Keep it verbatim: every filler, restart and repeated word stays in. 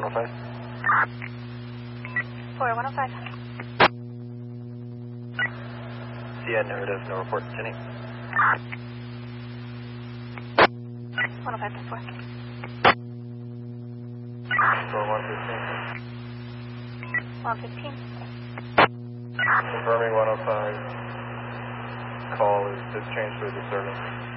one oh five. four one oh five. Yeah, narrative, no report, Jenny. one oh five point four. four one fifteen. one fifteen. Confirming one oh five. Call is discharged for disturbance.